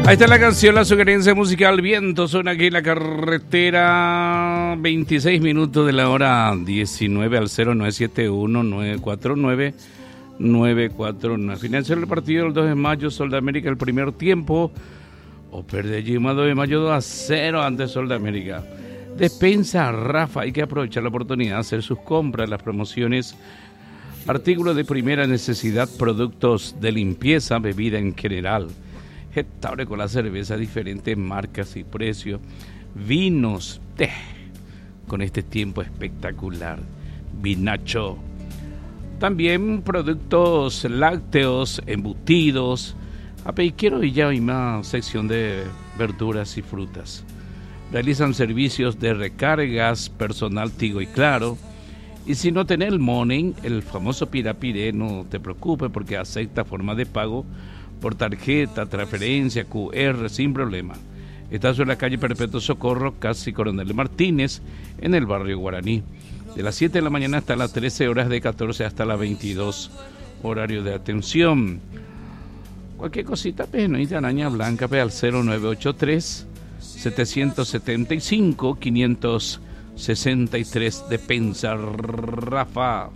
Ahí está la canción, la sugerencia musical. Viento suena aquí en la carretera. 26 minutos de la hora 19 al 0971-949-949. Financiero del partido el 2 de mayo, Sol de América el primer tiempo. O perde Gima 2 de mayo 2-0 ante Sol de América. Despensa Rafa, hay que aprovechar la oportunidad de hacer sus compras, las promociones, artículos de primera necesidad, productos de limpieza, bebida en general. Gestable con la cerveza, diferentes marcas y precios, vinos, té, con este tiempo espectacular, vinacho. También productos lácteos, embutidos. Quiero y ya hay más sección de verduras y frutas. Realizan servicios de recargas, personal Tigo y Claro. Y si no tenés el money, el famoso Pirapiré, no te preocupes porque acepta forma de pago por tarjeta, transferencia, QR, sin problema. Está sobre la calle Perpetuo Socorro, casi Coronel Martínez, en el barrio Guaraní. De las 7 de la mañana hasta las 13 horas, de 14 hasta las 22, horario de atención. Cualquier cosita, no hay de araña blanca, al 0983-775-563, Despensa Rafa.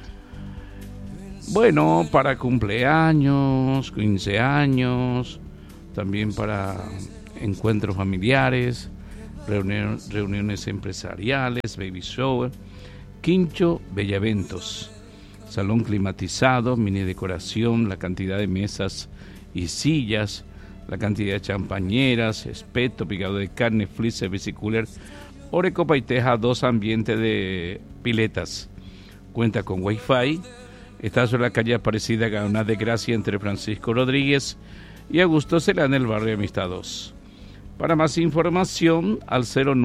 Bueno, para cumpleaños, 15 años, también para encuentros familiares, reuniones empresariales, baby shower, Quincho Bellaventos, salón climatizado, mini decoración, la cantidad de mesas y sillas, la cantidad de champañeras, espeto, picado de carne, freezer, bicicooler, Orecopa y Teja, 2 ambientes de piletas. Cuenta con Wi-Fi. Está sobre la calle Aparecida, Gaona de Gracia, entre Francisco Rodríguez y Augusto Celá, en el barrio Amistad 2. Para más información, al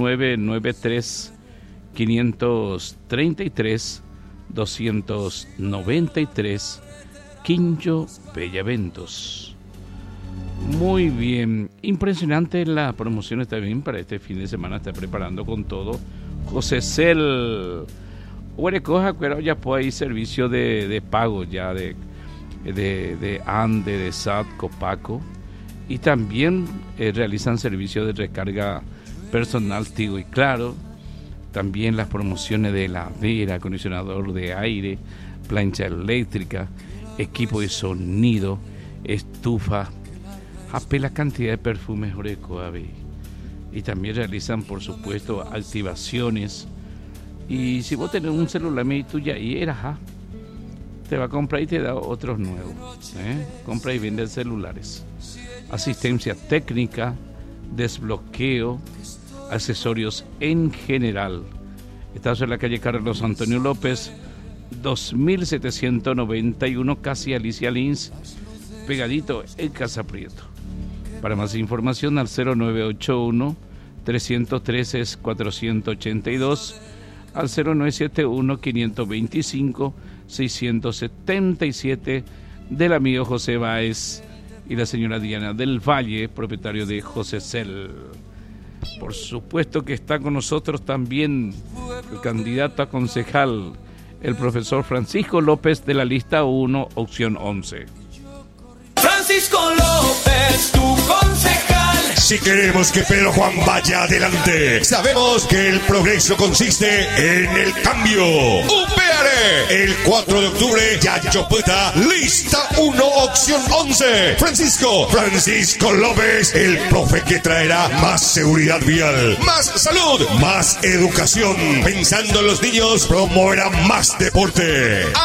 0993-533-293, Quincho Bellaventos. Muy bien, impresionante la promoción está bien para este fin de semana, está preparando con todo José Cel. Huerecoja, pero ya puede ir servicio de pago ya de ANDE, de SAT, Copaco, y también realizan servicio de recarga personal Tigo y Claro. También las promociones de heladera, acondicionador de aire, plancha eléctrica, equipo de sonido, estufa, la cantidad de perfumes Huerecoja. Y también realizan, por supuesto, activaciones. Y si vos tenés un celular tuya ahí era, te va a comprar y te da otros nuevos. Compra y vende celulares. Asistencia técnica, desbloqueo, accesorios en general. Estás en la calle Carlos Antonio López, 2791, casi Alicia Lins, pegadito en Casa Prieto. Para más información al 0981-313-482, al 0971-525-677 del amigo José Báez y la señora Diana del Valle, propietario de José Cel. Por supuesto que está con nosotros también el candidato a concejal, el profesor Francisco López, de la lista 1, opción 11. Francisco López, tu concejal. Si queremos que Pedro Juan vaya adelante, sabemos que el progreso consiste en el cambio. UPR, el 4 de octubre, Yayo Puerta, lista 1, opción 11. Francisco López, el profe que traerá más seguridad vial, más salud, más educación. Pensando en los niños, promoverá más deporte.